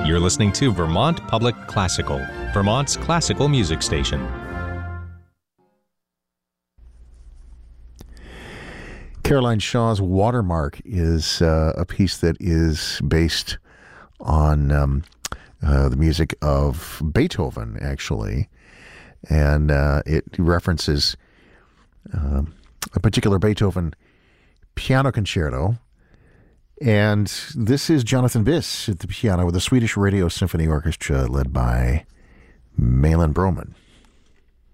You're listening to Vermont Public Classical, Vermont's classical music station. Caroline Shaw's Watermark is a piece that is based on the music of Beethoven, actually. And it references a particular Beethoven piano concerto. And this is Jonathan Biss at the piano with the Swedish Radio Symphony Orchestra led by Malin Broman.